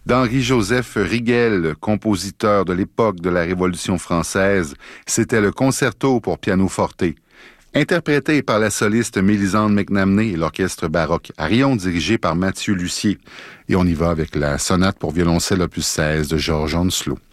d'Henri-Joseph Riguel, compositeur de l'époque de la Révolution française. C'était le concerto pour piano forte, interprété par la soliste Mélisande McNamee et l'orchestre baroque Arion dirigé par Mathieu Lussier. Et on y va avec la sonate pour violoncelle opus 16 de George Hounslow.